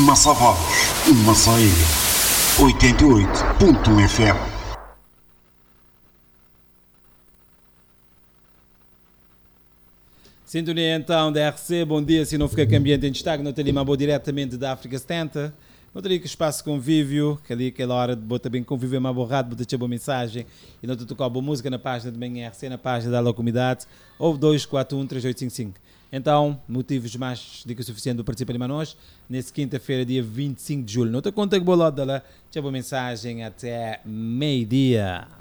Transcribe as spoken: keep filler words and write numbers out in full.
Massavados, Massaia, oitenta e oito ponto um F M. Sintonia então da R C, bom dia, se não fica com ambiente em destaque, não tem uma boa diretamente da África setenta. Não teria que espaço convívio, que ali aquela hora de botar bem convívio é uma borrada, botar uma boa mensagem e não te tocar boa música na página de manhã R C, na página da Comunidade, ou dois quatro um três oito cinco cinco. Então, motivos mais do que o suficiente para participar de nós, nessa quinta-feira, dia vinte e cinco de julho. Não te conta que boa lá, tchau, boa mensagem até meio-dia.